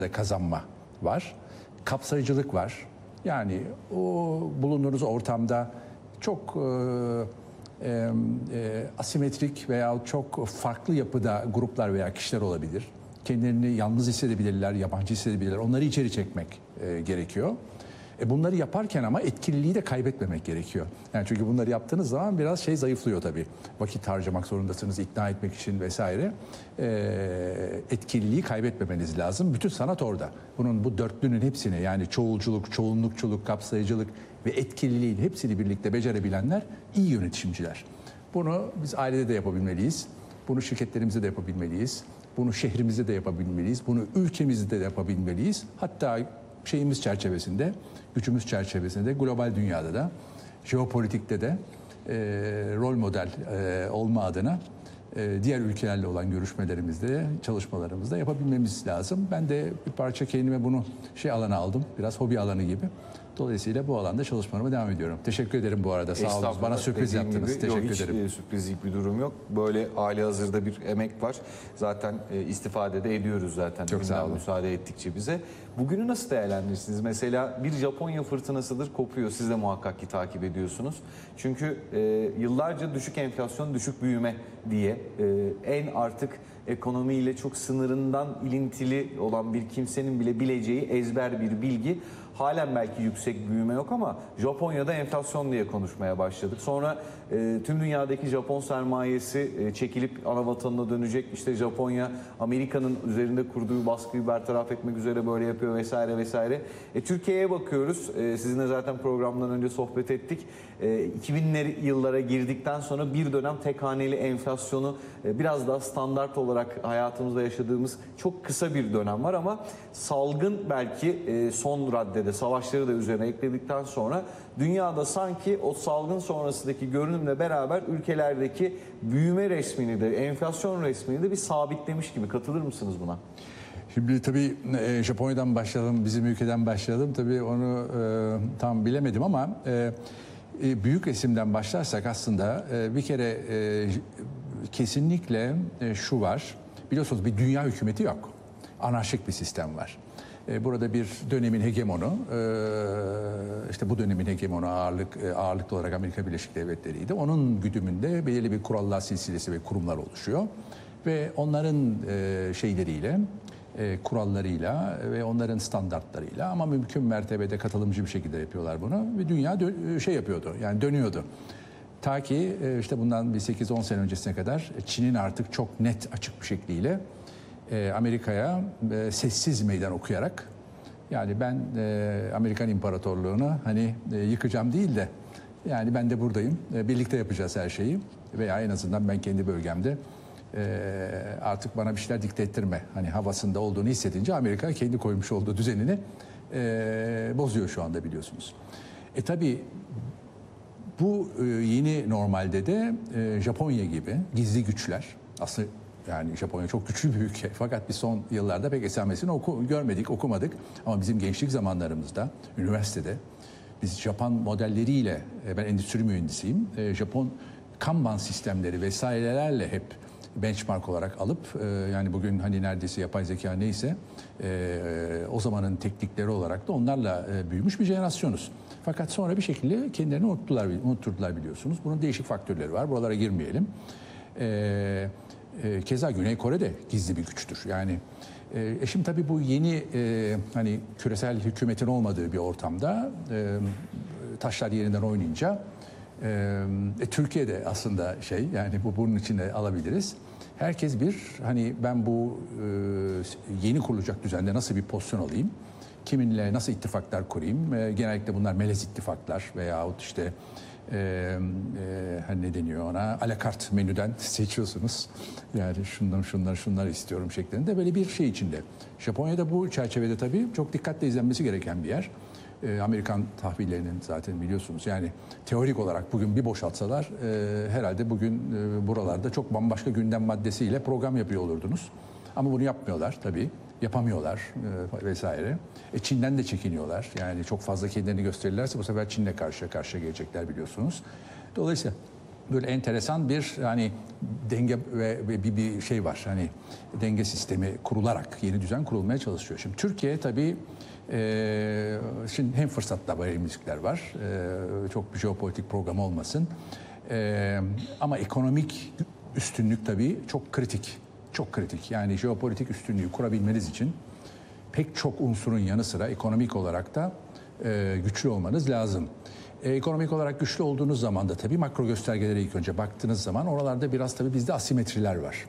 kazanma var. Kapsayıcılık var. Yani o bulunduğunuz ortamda çok asimetrik veya çok farklı yapıda gruplar veya kişiler olabilir. Kendilerini yalnız hissedebilirler, yabancı hissedebilirler. Onları içeri çekmek gerekiyor. Bunları yaparken ama etkililiği de kaybetmemek gerekiyor. Yani çünkü bunları yaptığınız zaman biraz şey zayıflıyor tabii. Vakit harcamak zorundasınız ikna etmek için vesaire. Etkililiği kaybetmemeniz lazım. Bütün sanat orada. Bu dörtlünün hepsini, yani çoğulculuk, çoğunlukçuluk, kapsayıcılık ve etkililiğin hepsini birlikte becerebilenler iyi yönetişimciler. Bunu biz ailede de yapabilmeliyiz. Bunu şirketlerimizde de yapabilmeliyiz. Bunu şehrimizde de yapabilmeliyiz. Bunu ülkemizde de yapabilmeliyiz. Hatta şeyimiz çerçevesinde, gücümüz çerçevesinde, global dünyada da, jeopolitikte de rol model olma adına diğer ülkelerle olan görüşmelerimizde, çalışmalarımızda yapabilmemiz lazım. Ben de bir parça kendime bunu alana aldım, biraz hobi alanı gibi. Dolayısıyla bu alanda çalışmalarıma devam ediyorum. Teşekkür ederim bu arada. Sağ olun. Bana sürpriz yaptınız. Teşekkür ederim. Hiç sürprizlik bir durum yok. Böyle halihazırda bir emek var. Zaten istifade de ediyoruz zaten. Çok sağ olun. Müsaade ettikçe bize. Bugünü nasıl değerlendirirsiniz? Mesela bir Japonya fırtınasıdır, kopuyor. Siz de muhakkak ki takip ediyorsunuz. Çünkü yıllarca düşük enflasyon, düşük büyüme diye en artık ekonomiyle çok sınırından ilintili olan bir kimsenin bile bileceği ezber bir bilgi. Halen belki yüksek büyüme yok ama Japonya'da enflasyon diye konuşmaya başladık. Sonra tüm dünyadaki Japon sermayesi çekilip ana vatanına dönecek. İşte Japonya Amerika'nın üzerinde kurduğu baskıyı bertaraf etmek üzere böyle yapıyor vesaire vesaire. Türkiye'ye bakıyoruz. Sizinle zaten programdan önce sohbet ettik. 2000'ler yıllara girdikten sonra bir dönem tek haneli enflasyonu biraz daha standart olarak hayatımızda yaşadığımız çok kısa bir dönem var ama salgın belki son raddede, savaşları da üzerine ekledikten sonra dünyada sanki o salgın sonrasındaki görünümle beraber ülkelerdeki büyüme resmini de, enflasyon resmini de bir sabitlemiş gibi. Katılır mısınız buna? Şimdi tabii Japonya'dan başlayalım, bizim ülkeden başlayalım. Tabii onu tam bilemedim ama büyük resimden başlarsak aslında bir kere kesinlikle şu var. Biliyorsunuz bir dünya hükümeti yok. Anarşik bir sistem var. Burada bir dönemin hegemonu, işte bu dönemin hegemonu ağırlıklı olarak Amerika Birleşik Devletleri'ydi. Onun güdümünde belirli bir kurallar silsilesi ve kurumlar oluşuyor. Ve onların şeyleriyle, kurallarıyla ve onların standartlarıyla ama mümkün mertebede katılımcı bir şekilde yapıyorlar bunu. Ve dünya yapıyordu, yani dönüyordu. Ta ki işte bundan bir 8-10 sene öncesine kadar Çin'in artık çok net, açık bir şekliyle Amerika'ya sessiz meydan okuyarak, yani ben Amerikan İmparatorluğunu yıkacağım değil de yani ben de buradayım, birlikte yapacağız her şeyi veya en azından ben kendi bölgemde artık bana bir şeyler dikte ettirme havasında olduğunu hissedince Amerika kendi koymuş olduğu düzenini bozuyor şu anda, biliyorsunuz. Tabii bu yeni normalde de Japonya gibi gizli güçler, aslında yani Japonya çok güçlü bir ülke fakat biz son yıllarda pek esamesini görmedik, okumadık. Ama bizim gençlik zamanlarımızda, üniversitede biz Japon modelleriyle, ben endüstri mühendisiyim, Japon Kanban sistemleri vesairelerle hep benchmark olarak alıp yani bugün neredeyse yapay zeka neyse o zamanın teknikleri olarak da onlarla büyümüş bir jenerasyonuz. Fakat sonra bir şekilde kendilerini unutturdular biliyorsunuz. Bunun değişik faktörleri var. Buralara girmeyelim. Keza Güney Kore de gizli bir güçtür. Yani şimdi tabii bu yeni küresel hükümetin olmadığı bir ortamda taşlar yerinden oynayınca Türkiye'de aslında yani bunun içine alabiliriz. Herkes ben bu yeni kurulacak düzende nasıl bir pozisyon alayım? Kiminle nasıl ittifaklar kurayım? Genellikle bunlar melez ittifaklar veyahut işte ne deniyor ona? Alakart menüden seçiyorsunuz. Yani şunları istiyorum şeklinde böyle bir şey içinde. Japonya'da bu çerçevede tabii çok dikkatle izlenmesi gereken bir yer. Amerikan tahvillerinin zaten biliyorsunuz, yani teorik olarak bugün bir boşaltsalar herhalde bugün buralarda çok bambaşka gündem maddesiyle program yapıyor olurdunuz. Ama bunu yapmıyorlar tabii, yapamıyorlar vesaire. Çin'den de çekiniyorlar, yani çok fazla kendilerini gösterirlerse bu sefer Çin'le karşı karşıya gelecekler biliyorsunuz. Dolayısıyla böyle enteresan bir hani denge ve bir şey var. Hani denge sistemi kurularak yeni düzen kurulmaya çalışıyor. Şimdi Türkiye tabii şimdi hem fırsatlar var hem riskler var. Çok bir jeopolitik program olmasın. Ama ekonomik üstünlük tabii çok kritik. Çok kritik. Yani jeopolitik üstünlüğü kurabilmeniz için pek çok unsurun yanı sıra ekonomik olarak da güçlü olmanız lazım. Ekonomik olarak güçlü olduğunuz zaman da tabii makro göstergelere ilk önce baktığınız zaman oralarda biraz tabii bizde asimetriler var.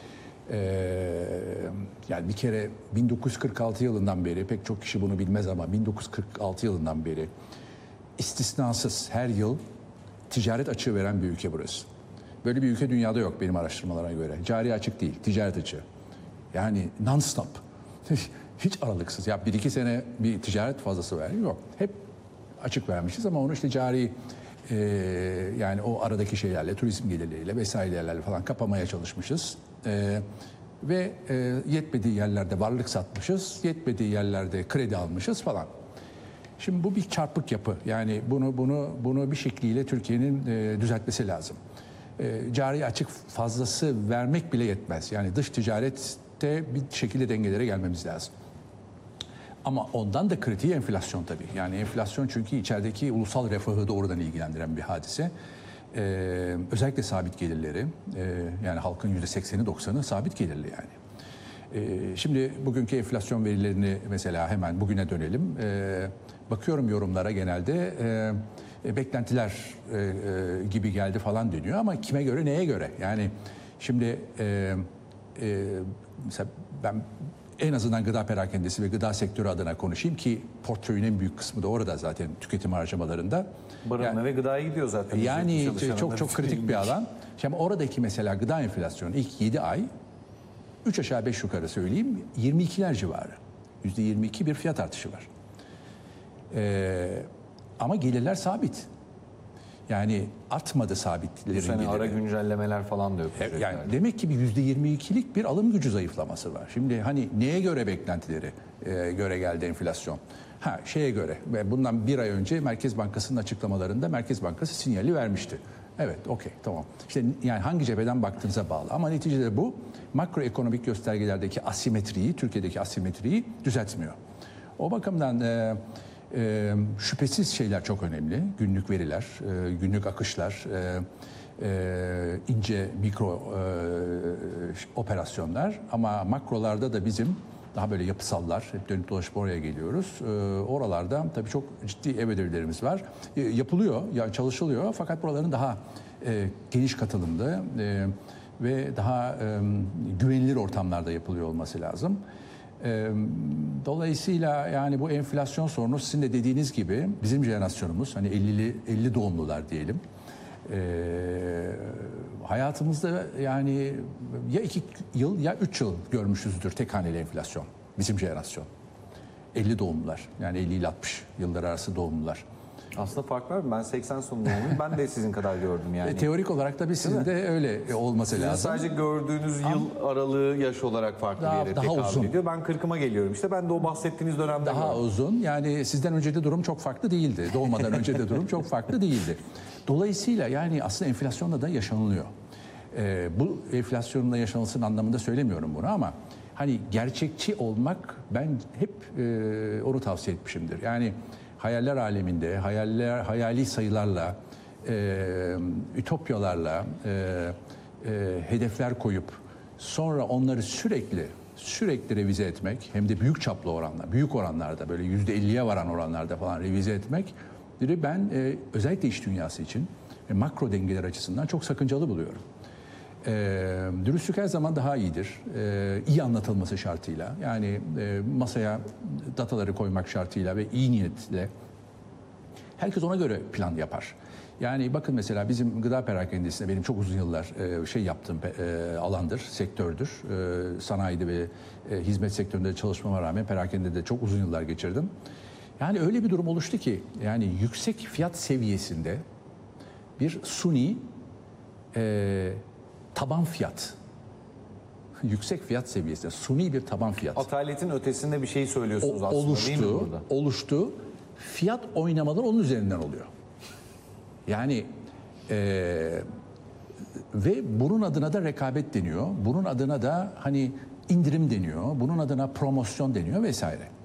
Yani bir kere 1946 yılından beri, pek çok kişi bunu bilmez ama 1946 yılından beri istisnasız her yıl ticaret açığı veren bir ülke burası. Böyle bir ülke dünyada yok benim araştırmalara göre. Cari açık değil, ticaret açığı. Yani non-stop. Hiç aralıksız. Ya 1-2 sene bir ticaret fazlası var. Yok. Hep açık vermişiz ama onu işte cari yani o aradaki şeylerle, turizm gelirleriyle vesairelerle falan kapamaya çalışmışız. Ve yetmediği yerlerde varlık satmışız, yetmediği yerlerde kredi almışız falan. Şimdi bu bir çarpık yapı. Yani bunu bir şekliyle Türkiye'nin düzeltmesi lazım. Cari açık fazlası vermek bile yetmez. Yani dış ticarette bir şekilde dengelere gelmemiz lazım. Ama ondan da kritiği enflasyon tabii. Yani enflasyon çünkü içerideki ulusal refahı doğrudan ilgilendiren bir hadise. Özellikle sabit gelirleri, yani halkın %80'i 90'ı sabit gelirli yani. Şimdi bugünkü enflasyon verilerini mesela hemen bugüne dönelim. Bakıyorum yorumlara genelde beklentiler gibi geldi falan deniyor ama kime göre neye göre? Yani şimdi mesela ben en azından gıda perakendesi ve gıda sektörü adına konuşayım ki portföyün en büyük kısmı da orada zaten tüketim harcamalarında. Barınma ve gıdaya gidiyor zaten. Yani çok kritik bir alan. Şimdi oradaki mesela gıda enflasyonu ilk 7 ay 3 aşağı 5 yukarı söyleyeyim 22'ler civarı. %22 bir fiyat artışı var. Ama gelirler sabit. Yani artmadı sabitlerin Bu sene geliri. ara güncellemeler falan da yok. Yani demek ki bir %22'lik bir alım gücü zayıflaması var. Şimdi hani neye göre beklentileri göre geldi enflasyon? Şeye göre ve bundan bir ay önce Merkez Bankası'nın açıklamalarında Merkez Bankası sinyali vermişti. Evet, okey, tamam. İşte yani hangi cepheden baktığınıza bağlı. Ama neticede bu makroekonomik göstergelerdeki asimetriyi, Türkiye'deki asimetriyi düzeltmiyor. O bakımdan şüphesiz şeyler çok önemli. Günlük veriler, günlük akışlar, ince mikro operasyonlar. Ama makrolarda da bizim daha böyle yapısallar, hep dönüp dolaşıp oraya geliyoruz. Oralarda tabii çok ciddi ev ödevlerimiz var. Yapılıyor, yani çalışılıyor fakat buraların daha geniş katılımda ve daha güvenilir ortamlarda yapılıyor olması lazım. Dolayısıyla yani bu enflasyon sorunu sizin de dediğiniz gibi bizim jenerasyonumuz hani 50 doğumlular diyelim. Hayatımızda yani ya 2 yıl ya 3 yıl görmüşüzdür tek haneli enflasyon bizim jenerasyon. 50 doğumlular yani 50 ile 60 yıllar arası doğumlular. Aslında fark var mı? Ben 80 sonu doğumluyum. Ben de sizin kadar gördüm yani. Teorik olarak tabii sizin de öyle olması Sizin lazım. sadece gördüğünüz yıl aralığı yaş olarak farklı bir yere tekabül uzun ediyor. Ben 40'ıma geliyorum işte. Ben de o bahsettiğiniz dönemde daha gördüm. uzun. Yani sizden önce de durum çok farklı değildi. Doğmadan önce de durum çok farklı değildi. Dolayısıyla yani aslında enflasyonla da yaşanılıyor. Bu enflasyonla yaşanılsın anlamında söylemiyorum bunu ama hani gerçekçi olmak ben hep onu tavsiye etmişimdir. Yani hayaller aleminde, hayali sayılarla, ütopyalarla hedefler koyup sonra onları sürekli revize etmek hem de büyük çaplı oranlar, büyük oranlarda böyle %50'ye varan oranlarda falan revize etmek ben özellikle iş dünyası için makro dengeler açısından çok sakıncalı buluyorum. Dürüstlük her zaman daha iyidir. İyi anlatılması şartıyla. Yani masaya dataları koymak şartıyla ve iyi niyetle herkes ona göre plan yapar. Yani bakın mesela bizim gıda perakendesinde benim çok uzun yıllar yaptığım alandır, sektördür. Sanayide ve hizmet sektöründe çalışmama rağmen perakendede de çok uzun yıllar geçirdim. Yani öyle bir durum oluştu ki yani yüksek fiyat seviyesinde bir suni taban fiyat, yüksek fiyat seviyesinde suni bir taban fiyat. Ataletin ötesinde bir şey söylüyorsunuz aslında değil mi burada? Ve bunun adına da rekabet deniyor. Bunun adına da hani indirim deniyor. Bunun adına promosyon deniyor vesaire.